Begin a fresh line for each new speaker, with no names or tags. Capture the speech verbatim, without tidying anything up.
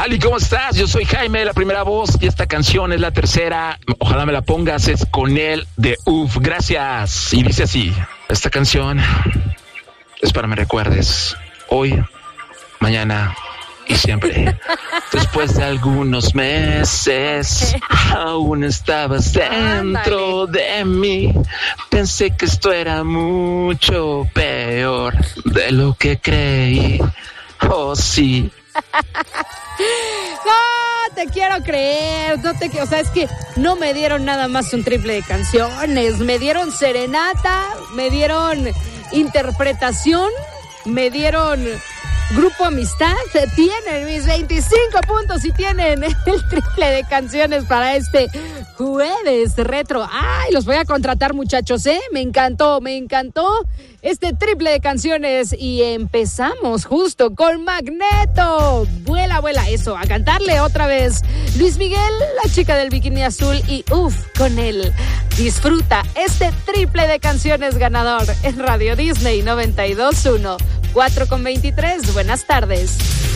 Ali, ¿cómo estás? Yo soy Jaime, la primera voz, y esta canción es la tercera. Ojalá me la pongas, es Con él de Uf. Gracias. Y dice así, esta canción es para que me recuerdes hoy, mañana y siempre. Después de algunos meses, aún estabas dentro de mí. Pensé que esto era mucho peor de lo que creí. Oh, sí.
No, te quiero creer, no te, o sea, es que no me dieron nada más un triple de canciones, me dieron serenata, me dieron interpretación, me dieron Grupo Amistad. Tienen mis veinticinco puntos y tienen el triple de canciones para este jueves retro. Ay, los voy a contratar, muchachos, ¿eh? Me encantó, me encantó este triple de canciones y empezamos justo con Magneto. Vuela, vuela, eso, a cantarle otra vez. Luis Miguel, la chica del bikini azul y Uf, con él. Disfruta este triple de canciones ganador en Radio Disney noventa y dos punto uno. cuatro con veintitrés, buenas tardes.